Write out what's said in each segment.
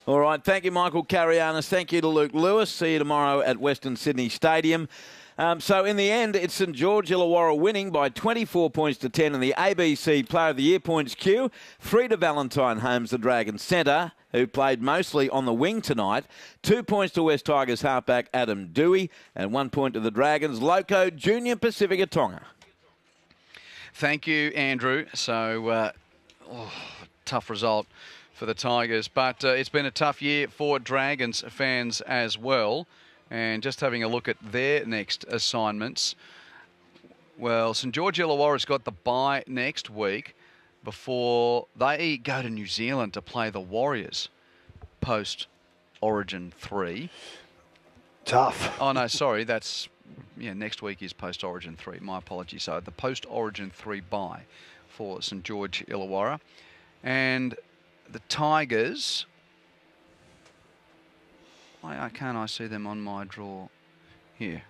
All right, thank you, Michael Carianis. Thank you to Luke Lewis. See you tomorrow at Western Sydney Stadium. So in the end, it's St George Illawarra winning by 24 points to 10 in the ABC Player of the Year points queue. Frida Valentine Holmes, the Dragons centre, who played mostly on the wing tonight. 2 points to West Tigers halfback Adam Dewey, and 1 point to the Dragons Loco Junior Pacifica Tonga. Thank you, Andrew. So, tough result for the Tigers, but it's been a tough year for Dragons fans as well. And just having a look at their next assignments, well, St George Illawarra's got the bye next week before they go to New Zealand to play the Warriors post Origin 3. Tough. Oh no, sorry, that's next week is post Origin 3. My apologies. So the post Origin 3 bye for St George Illawarra, and the Tigers, why can't I see them on my draw here?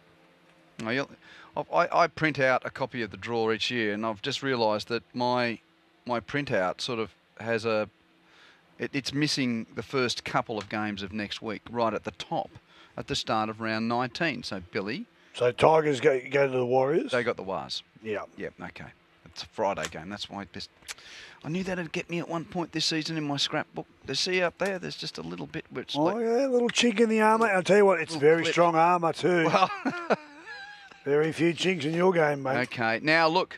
I print out a copy of the draw each year, and I've just realised that my printout sort of has it's missing the first couple of games of next week right at the top, at the start of round 19. So, Billy. So Tigers go to the Warriors? They got the Wars. Yeah. Yeah, okay. It's a Friday game. That's why I knew that'd get me at one point this season in my scrapbook. See up there, there's just a little bit where it's a little chink in the armour. I'll tell you what, it's very strong armour too. Well, very few chinks in your game, mate. Okay, now look,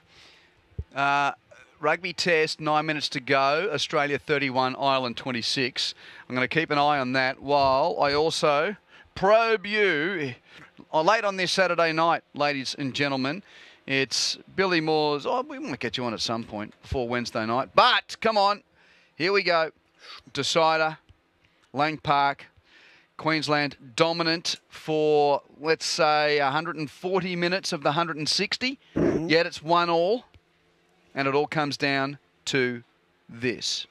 rugby test, 9 minutes to go. Australia 31, Ireland 26. I'm going to keep an eye on that while I also probe you late on this Saturday night, ladies and gentlemen. It's Billy Moore's. We might get you on at some point before Wednesday night. But, come on. Here we go. Decider. Lang Park. Queensland dominant for, let's say, 140 minutes of the 160. Mm-hmm. Yet it's 1-1. And it all comes down to this.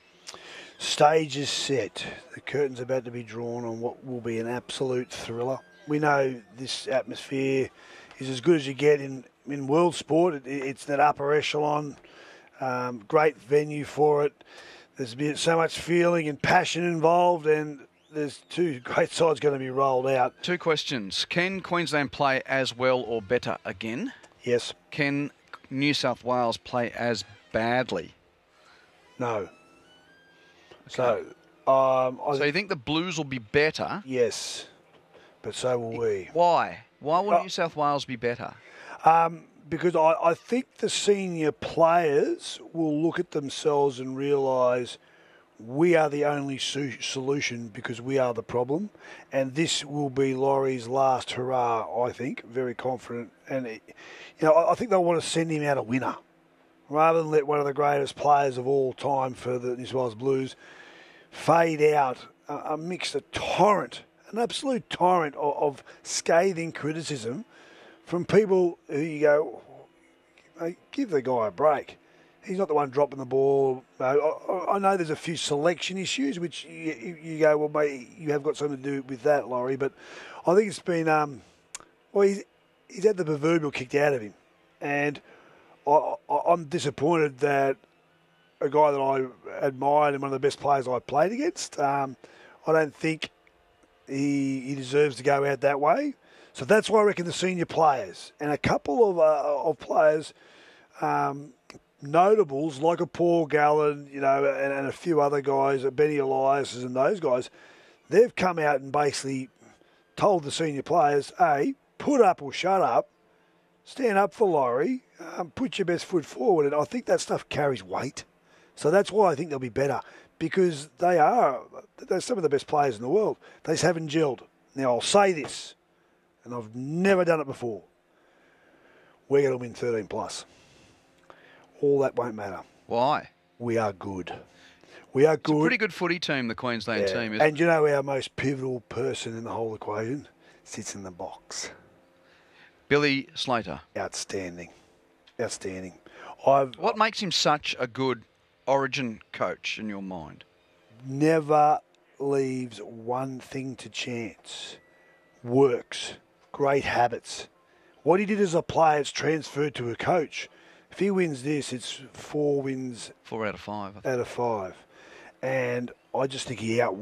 Stage is set. The curtain's about to be drawn on what will be an absolute thriller. We know this atmosphere is as good as you get in world sport. It's that upper echelon, great venue for it. There's been so much feeling and passion involved, and there's two great sides going to be rolled out. Two questions. Can Queensland play as well or better again? Yes. Can New South Wales play as badly? No. Okay. So you think the Blues will be better? Yes, but so will we. Why? Why will New South Wales be better? Because I think the senior players will look at themselves and realise we are the only solution because we are the problem. And this will be Laurie's last hurrah, I think. Very confident. And, I think they'll want to send him out a winner rather than let one of the greatest players of all time for the New South Wales Blues fade out amidst a torrent, an absolute torrent of scathing criticism from people who you go, hey, give the guy a break. He's not the one dropping the ball. I know there's a few selection issues, which you go, well, mate, you have got something to do with that, Laurie. But I think it's been, he's had the proverbial kicked out of him. And I'm disappointed that a guy that I admired and one of the best players I played against, I don't think he deserves to go out that way. So that's why I reckon the senior players and a couple of players, notables like a Paul Gallen, and a few other guys, Benny Elias and those guys, they've come out and basically told the senior players, A, put up or shut up, stand up for Laurie, put your best foot forward. And I think that stuff carries weight. So that's why I think they'll be better, because they're some of the best players in the world. They just haven't gelled. Now, I'll say this, and I've never done it before. We're going to win 13 plus. All that won't matter. Why? We are good. We are good. It's a pretty good footy team, the Queensland team. And you know our most pivotal person in the whole equation sits in the box. Billy Slater. Outstanding. What makes him such a good Origin coach in your mind? Never leaves one thing to chance. Works. Great habits. What he did as a player, it's transferred to a coach. If he wins this, it's 4 wins. 4 out of 5. Out of 5. and I just think he out